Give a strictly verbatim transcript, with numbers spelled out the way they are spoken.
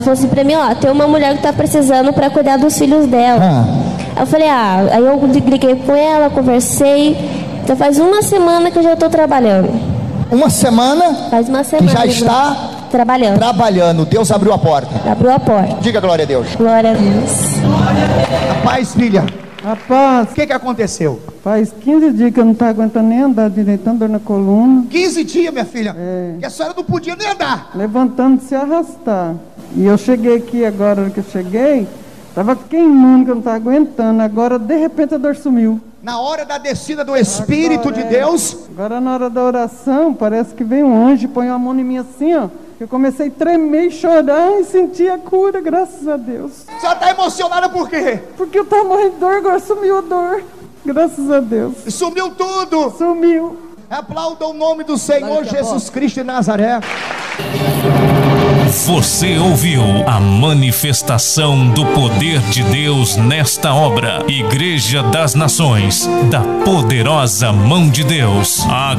Falou assim pra mim, ó, tem uma mulher que tá precisando pra cuidar dos filhos dela. Ah. Eu falei, ah, aí eu liguei com ela, conversei. Então faz uma semana que eu já tô trabalhando. Uma semana? Faz uma semana. Que já está trabalhando. Trabalhando. Deus abriu a porta. Abriu a porta. Diga glória a Deus. Glória a Deus. Rapaz, filha. Rapaz. O que que aconteceu? Faz quinze dias que eu não estou aguentando nem andar direito, dor na coluna. quinze dias, minha filha? É. Que a senhora não podia nem andar. Levantando, se arrastar. E eu cheguei aqui agora, que eu cheguei, estava queimando, que eu não estava aguentando. Agora, de repente, a dor sumiu. Na hora da descida do Espírito agora, de Deus. É. Agora, na hora da oração, parece que vem um anjo e põe uma mão em mim assim, ó. Eu comecei a tremer e chorar e senti a cura, graças a Deus. A senhora está emocionada por quê? Porque eu estava morrendo de dor, agora sumiu a dor. Graças a Deus. Sumiu tudo. Sumiu. Aplauda o nome do Senhor Jesus Cristo de Nazaré. Você ouviu a manifestação do poder de Deus nesta obra. Igreja das Nações, da poderosa mão de Deus. A